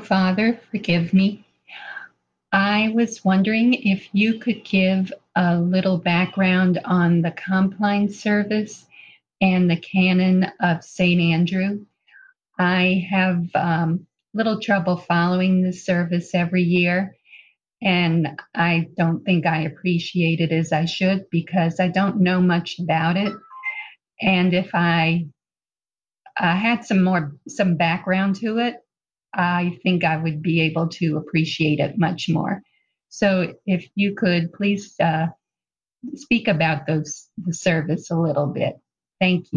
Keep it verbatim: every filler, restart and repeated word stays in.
Father, forgive me. I was wondering if you could give a little background on the Compline service and the Canon of Saint Andrew. I have um, little trouble following the service every year, and I don't think I appreciate it as I should because I don't know much about it. And if I uh, had some more some background to it, I think I would be able to appreciate it much more. So if you could please uh, speak about those the service a little bit. Thank you.